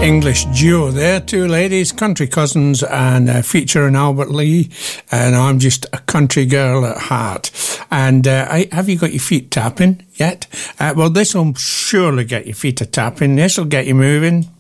English duo there, two ladies, country cousins, and featuring Albert Lee, and I'm just a country girl at heart. And have you got your feet tapping yet? Well, this will surely get your feet a tapping. This will get you moving.